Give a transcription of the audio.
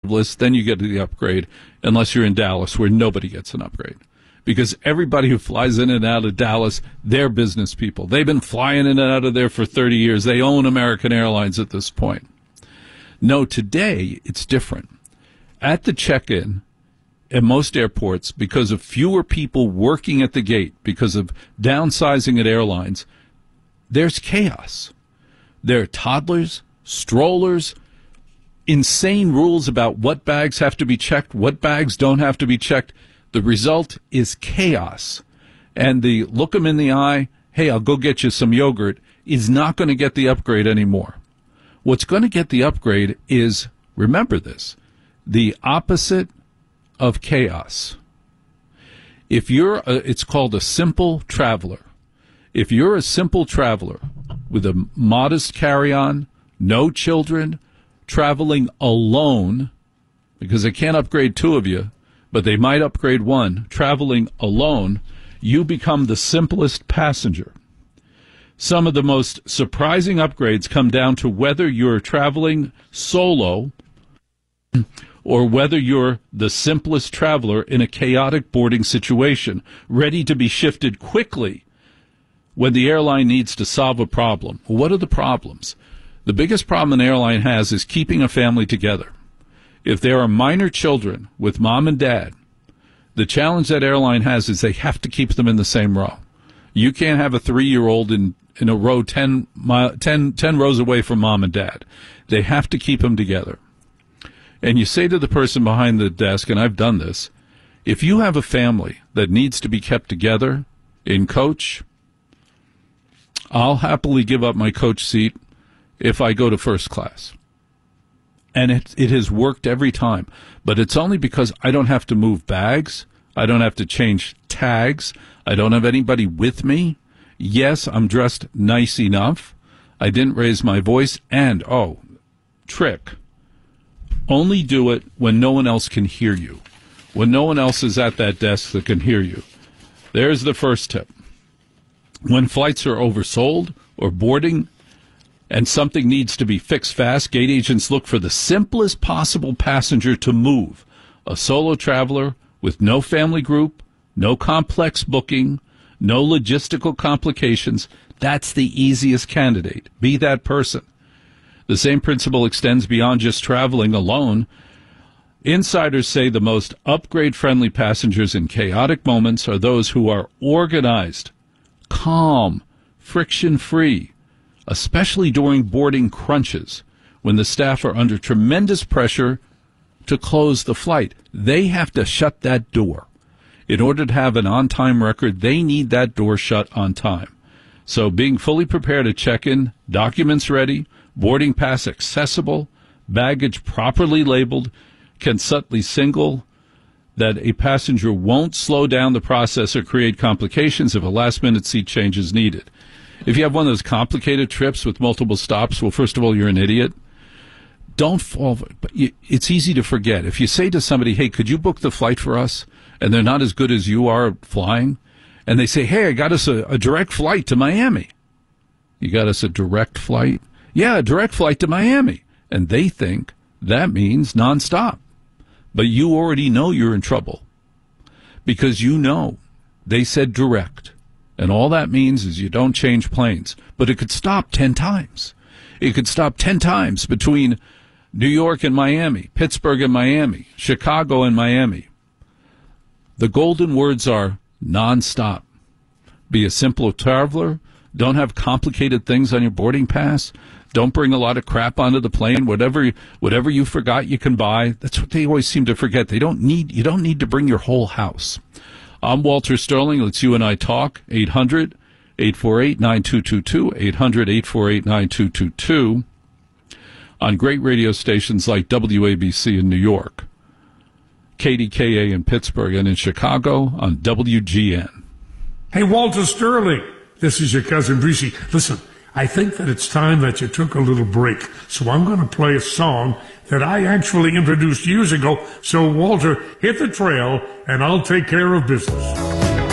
Angeles, then you get the upgrade, unless you're in Dallas, where nobody gets an upgrade. Because everybody who flies in and out of Dallas, they're business people. They've been flying in and out of there for 30 years. They own American Airlines at this point. No, today it's different. At the check-in at most airports, because of fewer people working at the gate, because of downsizing at airlines, there's chaos. There are toddlers, strollers, insane rules about what bags have to be checked, what bags don't have to be checked. The result is chaos. And the look them in the eye, hey, I'll go get you some yogurt, is not going to get the upgrade anymore. What's going to get the upgrade is, remember this, the opposite of chaos. If you're, it's called a simple traveler. If you're a simple traveler with a modest carry-on, no children, traveling alone, because they can't upgrade two of you, but they might upgrade one, traveling alone, you become the simplest passenger. Some of the most surprising upgrades come down to whether you're traveling solo or whether you're the simplest traveler in a chaotic boarding situation, ready to be shifted quickly when the airline needs to solve a problem. What are the problems? The biggest problem an airline has is keeping a family together. If there are minor children with mom and dad, the challenge that airline has is they have to keep them in the same row. You can't have a 3-year-old in a row 10 rows away from mom and dad. They have to keep them together. And you say to the person behind the desk, and I've done this, if you have a family that needs to be kept together in coach, I'll happily give up my coach seat if I go to first class. And it has worked every time. But it's only because I don't have to move bags. I don't have to change tags. I don't have anybody with me. Yes, I'm dressed nice enough. I didn't raise my voice. And, trick. Only do it when no one else can hear you. When no one else is at that desk that can hear you. There's the first tip. When flights are oversold or boarding, and something needs to be fixed fast, gate agents look for the simplest possible passenger to move. A solo traveler with no family group, no complex booking, no logistical complications. That's the easiest candidate. Be that person. The same principle extends beyond just traveling alone. Insiders say the most upgrade-friendly passengers in chaotic moments are those who are organized, calm, friction-free, especially during boarding crunches when the staff are under tremendous pressure to close the flight. They have to shut that door. In order to have an on-time record, they need that door shut on time. So being fully prepared to check in, documents ready, boarding pass accessible, baggage properly labeled, can subtly signal that a passenger won't slow down the process or create complications if a last-minute seat change is needed. If you have one of those complicated trips with multiple stops, well, first of all, you're an idiot. Don't fall. But it's easy to forget. If you say to somebody, hey, could you book the flight for us? And they're not as good as you are at flying. And they say, hey, I got us a direct flight to Miami. You got us a direct flight? Yeah, a direct flight to Miami. And they think that means nonstop. But you already know you're in trouble. Because you know they said direct. And all that means is you don't change planes. But it could stop 10 times. It could stop 10 times between New York and Miami, Pittsburgh and Miami, Chicago and Miami. The golden words are nonstop. Be a simple traveler. Don't have complicated things on your boarding pass. Don't bring a lot of crap onto the plane. Whatever you forgot, you can buy. That's what they always seem to forget. You don't need to bring your whole house. I'm Walter Sterling. Let's you and I talk. 800-848-9222, 800-848-9222 on great radio stations like WABC in New York, KDKA in Pittsburgh, and in Chicago on WGN. Hey, Walter Sterling, this is your cousin Breezy. Listen, I think that it's time that you took a little break, so I'm going to play a song that I actually introduced years ago. So, Walter, hit the trail, and I'll take care of business.